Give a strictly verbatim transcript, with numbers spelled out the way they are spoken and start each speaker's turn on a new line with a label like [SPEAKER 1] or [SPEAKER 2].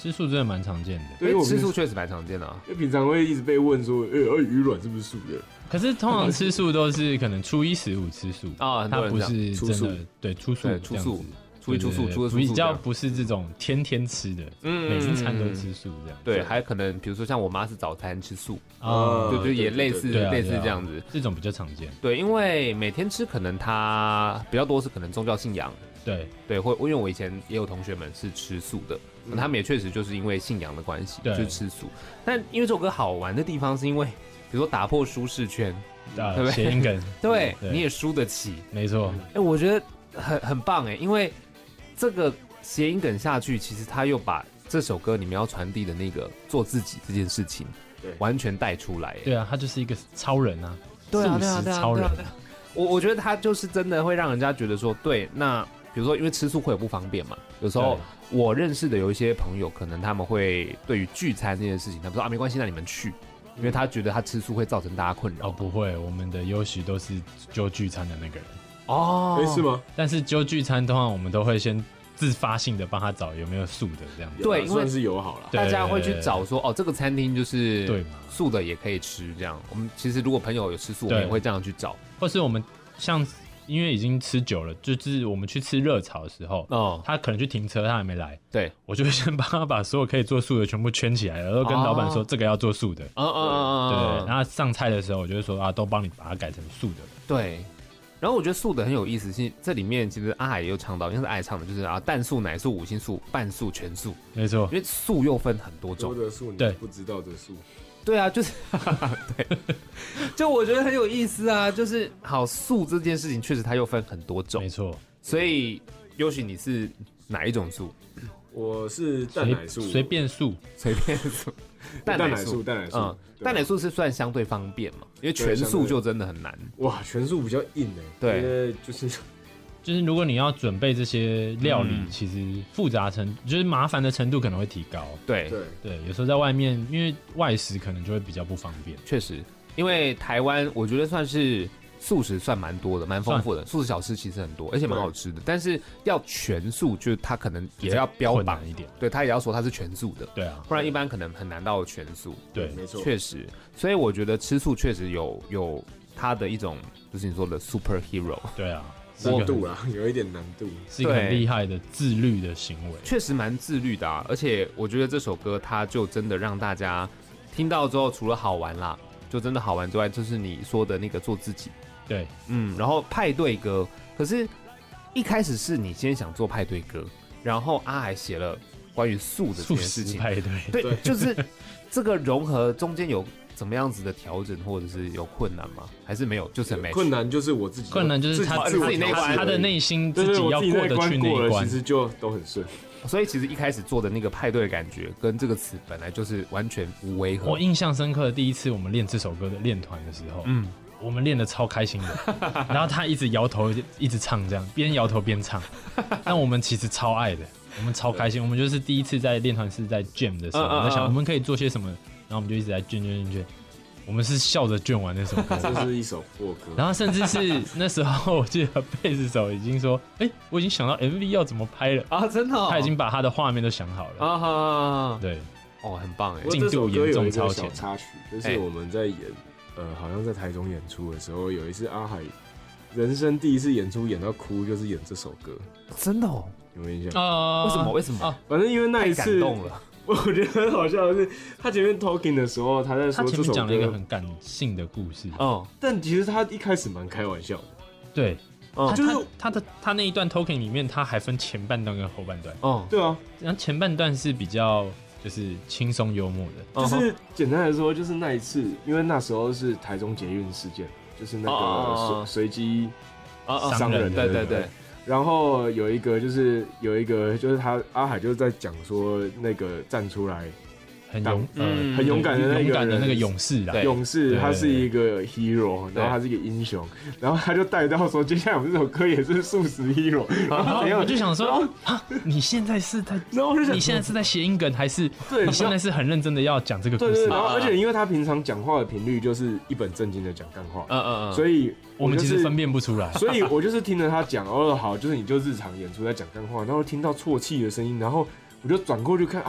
[SPEAKER 1] 吃素真的蛮常见的，
[SPEAKER 2] 对，吃素确实蛮常见的啊。
[SPEAKER 3] 因为平常会一直被问说，呃、欸，鱼卵是不是素的？
[SPEAKER 1] 可是通常吃素都是可能初一十五吃素
[SPEAKER 2] 啊，
[SPEAKER 1] 它不是真的对初素，
[SPEAKER 2] 初素。初一初素，初二初素，
[SPEAKER 1] 比较不是这种天天吃的，嗯，每一餐都吃素这样。
[SPEAKER 2] 对，还可能比如说像我妈是早餐吃素，
[SPEAKER 1] 啊，
[SPEAKER 2] 对对，也类似类似这样子，
[SPEAKER 1] 这种比较常见。
[SPEAKER 2] 对，因为每天吃可能它比较多是可能宗教信仰，
[SPEAKER 1] 对
[SPEAKER 2] 对，或因为我以前也有同学们是吃素的，嗯、他们也确实就是因为信仰的关系就是吃素。但因为这首歌好玩的地方是因为，比如说打破舒适圈，
[SPEAKER 1] 对不对？谐音梗，
[SPEAKER 2] 对，你也输得起，
[SPEAKER 1] 没错。
[SPEAKER 2] 哎，我觉得很很棒哎，因为。这个谐音梗下去，其实他又把这首歌里面要传递的那个做自己这件事情，完全带出来。
[SPEAKER 1] 对啊，他就是一个超人啊，
[SPEAKER 2] 对啊，对啊，
[SPEAKER 1] 对啊，超人。
[SPEAKER 2] 我我觉得他就是真的会让人家觉得说，对，那比如说因为吃素会有不方便嘛，有时候我认识的有一些朋友，可能他们会对于聚餐这件事情，他们说啊没关系，那你们去。因为他觉得他吃素会造成大家困扰。
[SPEAKER 1] 哦，不会，我们的优许都是揪聚餐的那个人。
[SPEAKER 2] 哦，
[SPEAKER 3] 欸、是吗？
[SPEAKER 1] 但是揪聚餐通常我们都会先自发性的帮他找有没有素的这样子。
[SPEAKER 2] 对，因为
[SPEAKER 3] 算是友好了，
[SPEAKER 2] 大家会去找说哦，这个餐厅就是
[SPEAKER 1] 对
[SPEAKER 2] 素的也可以吃这样。我们其实如果朋友有吃素，我们也会这样去找，
[SPEAKER 1] 或是我们像因为已经吃久了，就是我们去吃热炒的时候，哦，他可能去停车，他还没来，
[SPEAKER 2] 对，
[SPEAKER 1] 我就会先帮他把所有可以做素的全部圈起来，然后跟老板说、哦、这个要做素的，
[SPEAKER 2] 嗯嗯嗯
[SPEAKER 1] 对，然后上菜的时候我就会说啊，都帮你把它改成素的，
[SPEAKER 2] 对。然后我觉得素的很有意思，其实这里面其实阿海也有唱到，因为是阿海唱的，就是啊蛋素、奶素、五星素、半素、全素，
[SPEAKER 1] 没错，
[SPEAKER 2] 因为素又分很多种，
[SPEAKER 3] 多的素你不知道的素，
[SPEAKER 2] 对啊，就是对，就我觉得很有意思啊，就是好素这件事情确实它又分很多种，
[SPEAKER 1] 没错，
[SPEAKER 2] 所以优许你是哪一种素？
[SPEAKER 3] 我是蛋奶素，
[SPEAKER 1] 随便素，
[SPEAKER 2] 随便素。
[SPEAKER 3] 蛋奶素，蛋奶素，
[SPEAKER 2] 嗯，蛋奶素是算相对方便嘛，因为全素就真的很难。
[SPEAKER 3] 哇，全素比较硬哎、欸，
[SPEAKER 2] 对，
[SPEAKER 3] 因为就是
[SPEAKER 1] 就是如果你要准备这些料理，嗯、其实复杂程就是麻烦的程度可能会提高。
[SPEAKER 2] 对
[SPEAKER 3] 对
[SPEAKER 1] 对，有时候在外面，因为外食可能就会比较不方便。
[SPEAKER 2] 确实，因为台湾我觉得算是。素食算蛮多的，蛮丰富的。素食小吃其实很多，而且蛮好吃的。但是要全素，就是它可能也要标榜
[SPEAKER 1] 一点，
[SPEAKER 2] 对，它也要说它是全素的。
[SPEAKER 1] 对啊，
[SPEAKER 2] 不然一般可能很难到全素。
[SPEAKER 1] 对，
[SPEAKER 3] 没错，
[SPEAKER 2] 确实。所以我觉得吃素确实有有它的一种，就是你说的 superhero。
[SPEAKER 1] 对啊，
[SPEAKER 3] 难度啦，有一点难度，
[SPEAKER 1] 是一个很厉害的自律的行为。
[SPEAKER 2] 确实蛮自律的啊，而且我觉得这首歌它就真的让大家听到之后，除了好玩啦，就真的好玩之外，就是你说的那个做自己。
[SPEAKER 1] 对，
[SPEAKER 2] 嗯，然后派对歌，可是一开始是你先想做派对歌，然后阿海写了关于素的这件事情，
[SPEAKER 1] 派对，
[SPEAKER 2] 对，对就是这个融合中间有怎么样子的调整，或者是有困难吗？还是没有？就是很
[SPEAKER 3] 困难，就是我自己
[SPEAKER 1] 困难就是他
[SPEAKER 2] 自己那关，
[SPEAKER 1] 他的内心自己要过得去那一关，
[SPEAKER 3] 其实就都很顺。
[SPEAKER 2] 所以其实一开始做的那个派对的感觉，跟这个词本来就是完全无违和。
[SPEAKER 1] 我印象深刻的第一次我们练这首歌的练团的时候，嗯。我们练得超开心的，然后他一直摇头，一直唱，这样边摇头边唱。但我们其实超爱的，我们超开心。我们就是第一次在练团是在 jam 的时候，我在想我们可以做些什么，然后我们就一直在 jam jam jam。我们是笑着 jam 完那首歌，
[SPEAKER 3] 这是一首破歌。
[SPEAKER 1] 然后甚至是那时候，我记得贝斯手已经说：“哎、欸，我已经想到 M V 要怎么拍了
[SPEAKER 2] 啊！”真的、哦，
[SPEAKER 1] 他已经把他的画面都想好了啊哈。对，
[SPEAKER 2] 哦，很棒哎，
[SPEAKER 1] 进度严重超前。
[SPEAKER 3] 插曲就是我们在演。呃，好像在台中演出的时候，有一次阿海人生第一次演出演到哭，就是演这首歌，
[SPEAKER 2] 真的哦，
[SPEAKER 3] 有没有印象？
[SPEAKER 1] 啊、
[SPEAKER 2] 呃，为什么？为什么？
[SPEAKER 3] 啊，反正因为那一次
[SPEAKER 2] 太感动了。
[SPEAKER 3] 我觉得很好笑的是，他前面 talking 的时候，他在说这首歌，他前面
[SPEAKER 1] 讲了一个很感性的故事。
[SPEAKER 3] 哦、嗯，但其实他一开始蛮开玩笑的。
[SPEAKER 1] 对，
[SPEAKER 3] 嗯、
[SPEAKER 1] 他就是他的他那一段 talking 里面，他还分前半段跟后半段。
[SPEAKER 3] 哦、嗯，对啊，
[SPEAKER 1] 然后前半段是比较。就是轻松幽默的，
[SPEAKER 3] 就是简单来说，就是那一次，因为那时候是台中捷运事件，就是那个随机伤人，
[SPEAKER 2] 对对对。
[SPEAKER 3] 然后有一个就是有一个就是他阿海就在讲说那个站出来。
[SPEAKER 1] 很勇，
[SPEAKER 3] 嗯，很勇敢的那个
[SPEAKER 1] 勇敢的那个勇士啦，
[SPEAKER 3] 勇士，他是一个 hero， 然后他是一个英雄，然后他就带到说，接下来我们这首歌也是素食 hero， 然后
[SPEAKER 1] 我就想说，啊，你现在是在，然后你现在是在谐音梗，还是你现在是很认真的要讲这个故事？
[SPEAKER 3] 对对，然后而且因为他平常讲话的频率就是一本正经的讲干话，
[SPEAKER 2] 嗯嗯嗯，
[SPEAKER 3] 所以
[SPEAKER 1] 我们其实分辨不出来，
[SPEAKER 3] 所以我就是听着他讲，哦好，就是你就日常演出在讲干话，然后听到啜泣的声音，然后我就转过去看啊，